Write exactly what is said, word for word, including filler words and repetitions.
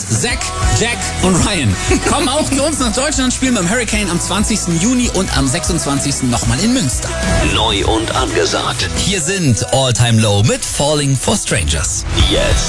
Zack, Jack und Ryan kommen auch zu uns nach Deutschland, spielen beim Hurricane am zwanzigsten Juni und am sechsundzwanzigsten nochmal in Münster. Neu und angesagt. Hier sind All Time Low mit Falling for Strangers. Jetzt.